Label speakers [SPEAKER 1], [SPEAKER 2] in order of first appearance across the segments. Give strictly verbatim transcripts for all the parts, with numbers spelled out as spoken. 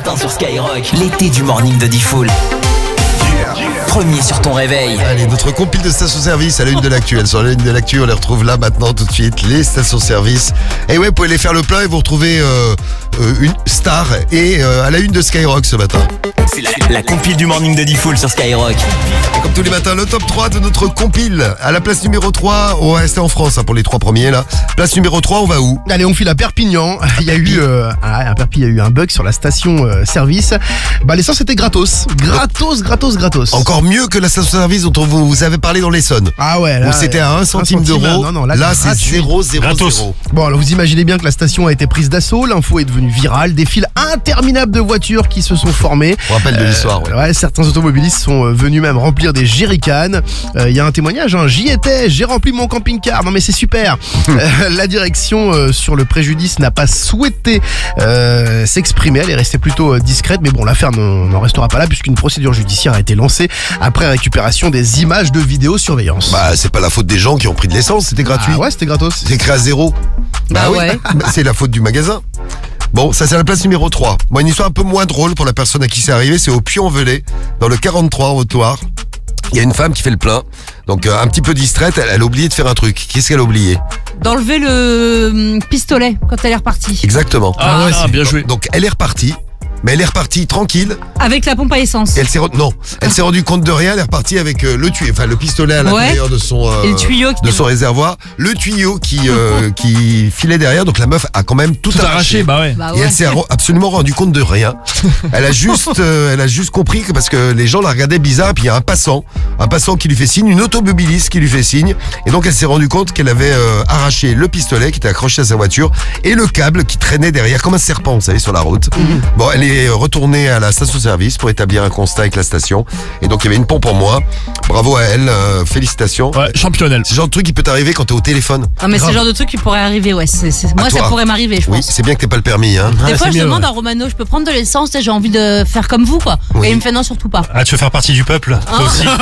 [SPEAKER 1] matin sur Skyrock. L'été du morning de Diffoul. Premier sur ton réveil.
[SPEAKER 2] Allez, notre compile de stations-service à la une de l'actu. Elles sont à la une de l'actu, on les retrouve là maintenant tout de suite, les stations-service. Et ouais, vous pouvez les faire le plein et vous retrouvez euh, euh, une star et euh, à la une de Skyrock ce matin.
[SPEAKER 1] C'est la, la compile du morning de Diffoul sur Skyrock.
[SPEAKER 2] Et comme tous les matins, le top trois de notre compile. À la place numéro trois, on va rester en France hein, pour les trois premiers là. Place numéro trois, on va où?
[SPEAKER 3] Allez, on file à Perpignan. Il y a eu euh, à Perpignan, il y a eu un bug sur la station euh, service. Bah l'essence était gratos, gratos, gratos, gratos.
[SPEAKER 2] Encore mieux que la station-service dont on vous, vous avez parlé dans l'Essonne.
[SPEAKER 3] Ah ouais, là,
[SPEAKER 2] où c'était à un centime d'euro.
[SPEAKER 3] Non, non, là,
[SPEAKER 2] là c'est zéro, zéro, zéro.
[SPEAKER 3] Bon, alors vous imaginez bien que la station a été prise d'assaut. L'info est devenue virale. Des files interminables de voitures qui se sont formées.
[SPEAKER 2] On rappelle de l'histoire. Ouais.
[SPEAKER 3] ouais, certains automobilistes sont euh, venus même remplir des jerrycans. Il euh, y a un témoignage. Hein, J'y étais, j'ai rempli mon camping-car. Non mais c'est super. euh, la direction euh, sur le préjudice n'a pas souhaité euh, s'exprimer. Elle est restée plutôt euh, discrète. Mais bon, l'affaire n'en restera pas là puisqu'une procédure judiciaire a été lancée après récupération des images de vidéosurveillance.
[SPEAKER 2] Bah c'est pas la faute des gens qui ont pris de l'essence, c'était gratuit.
[SPEAKER 3] Ah ouais, c'était gratos.
[SPEAKER 2] C'est créé à zéro.
[SPEAKER 4] Bah, bah ouais.
[SPEAKER 2] Bah, c'est la faute du magasin. Bon, ça c'est la place numéro trois. Bon, une histoire un peu moins drôle pour la personne à qui c'est arrivé, c'est au Puy-en-Velay, dans le quarante-trois en Haute-Loire. Il y a une femme qui fait le plein, donc euh, un petit peu distraite, elle, elle a oublié de faire un truc. Qu'est-ce qu'elle a oublié?
[SPEAKER 4] D'enlever le hum, pistolet quand elle est repartie.
[SPEAKER 2] Exactement.
[SPEAKER 5] Ah, ouais, bien joué.
[SPEAKER 2] Donc elle est repartie. Mais elle est repartie tranquille.
[SPEAKER 4] Avec la pompe à essence.
[SPEAKER 2] Et elle s'est re... non, elle s'est rendue compte de rien. Elle est repartie avec euh, le tuyau, enfin le pistolet à l'intérieur
[SPEAKER 4] ouais.
[SPEAKER 2] de son euh,
[SPEAKER 4] et le tuyau qui
[SPEAKER 2] de son réservoir, le tuyau qui euh, qui filait derrière. Donc la meuf a quand même tout,
[SPEAKER 5] tout arraché. arraché. Bah ouais.
[SPEAKER 4] Bah
[SPEAKER 2] et
[SPEAKER 4] ouais.
[SPEAKER 2] elle s'est absolument rendue compte de rien. Elle a juste euh, elle a juste compris que parce que les gens la regardaient bizarre. Et puis il y a un passant, un passant qui lui fait signe, une automobiliste qui lui fait signe. Et donc elle s'est rendue compte qu'elle avait euh, arraché le pistolet qui était accroché à sa voiture et le câble qui traînait derrière comme un serpent, vous savez, sur la route. Mmh. Bon, elle est retournée à la station-service pour établir un constat avec la station. Et donc il y avait une pompe en moins. Bravo à elle, euh, félicitations.
[SPEAKER 5] Ouais, championne.
[SPEAKER 2] C'est le genre de truc qui peut t'arriver quand t'es au téléphone.
[SPEAKER 4] Ah mais c'est le genre de truc qui pourrait arriver, ouais. C'est, c'est... Moi
[SPEAKER 2] toi.
[SPEAKER 4] Ça pourrait m'arriver, je
[SPEAKER 2] oui,
[SPEAKER 4] pense.
[SPEAKER 2] C'est bien que t'aies pas le permis, hein.
[SPEAKER 4] Des
[SPEAKER 5] ah,
[SPEAKER 4] fois je
[SPEAKER 5] mieux,
[SPEAKER 4] demande
[SPEAKER 5] ouais.
[SPEAKER 4] à Romano, je peux prendre de l'essence, j'ai envie de faire comme vous quoi.
[SPEAKER 2] Oui.
[SPEAKER 4] Et il me fait non surtout pas.
[SPEAKER 5] Ah, tu veux faire partie du peuple, toi
[SPEAKER 4] oh.
[SPEAKER 5] aussi.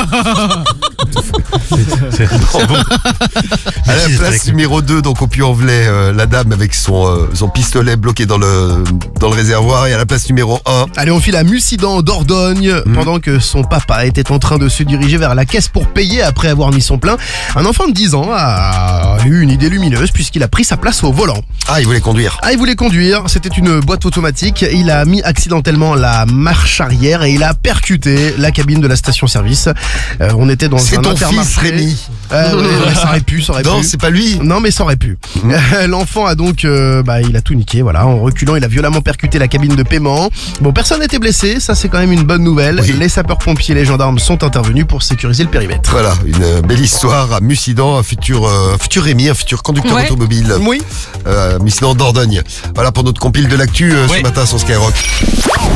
[SPEAKER 5] c'est, c'est... Bon, bon.
[SPEAKER 2] À la place numéro deux, donc au Puy-en-Velay, euh, la dame avec son, euh, son pistolet bloqué dans le, dans le réservoir. Et à la place numéro un.
[SPEAKER 3] Allez, on file à Mussidan, Dordogne, mmh. pendant que son papa était en train de se diriger vers la caisse pour payer après avoir mis son plein. Un enfant de dix ans a eu une idée lumineuse puisqu'il a pris sa place au volant.
[SPEAKER 2] Ah, il voulait conduire.
[SPEAKER 3] Ah, il voulait conduire. C'était une boîte automatique. Il a mis accidentellement la marche arrière et il a percuté la cabine de la station-service. Euh, on était dans
[SPEAKER 2] c'est
[SPEAKER 3] un
[SPEAKER 2] ton
[SPEAKER 3] Intermarché.
[SPEAKER 2] fils, Rémi.
[SPEAKER 3] Euh, ouais, ouais, ça aurait pu, ça aurait
[SPEAKER 2] non,
[SPEAKER 3] pu.
[SPEAKER 2] c'est pas lui.
[SPEAKER 3] Non, mais ça aurait pu. Mmh. L'enfant a donc, euh, bah, il a tout niqué. Voilà, en reculant, il a violemment percuté la cabine de paiement. Bon, personne n'était blessé. Ça, c'est quand même une bonne nouvelle.
[SPEAKER 2] Oui.
[SPEAKER 3] Les sapeurs-pompiers et les gendarmes sont intervenus pour sécuriser le périmètre.
[SPEAKER 2] Voilà, une belle histoire à Mussidan, un futur, euh, un futur Rémi, un futur conducteur
[SPEAKER 4] ouais.
[SPEAKER 2] automobile.
[SPEAKER 3] Oui.
[SPEAKER 2] Euh, Mussidan, Dordogne. Voilà pour notre compile de l'actu euh,
[SPEAKER 5] oui.
[SPEAKER 2] ce matin sur Skyrock.